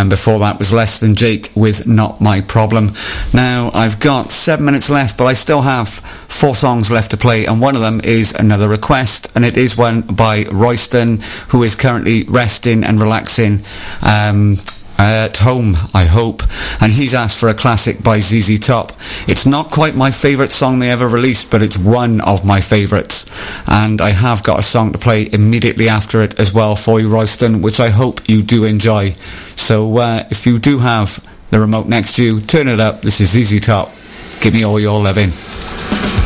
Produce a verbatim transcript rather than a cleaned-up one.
and before that was Less Than Jake with Not My Problem. Now, I've got seven minutes left, but I still have four songs left to play, and one of them is another request, and it is one by Royston, who is currently resting and relaxing um, at home, I hope, and he's asked for a classic by Z Z Top. It's not quite my favourite song they ever released, but it's one of my favourites, and I have got a song to play immediately after it as well for you, Royston, which I hope you do enjoy. So uh, if you do have the remote next to you, turn it up. This is Z Z Top. Give me all your loving.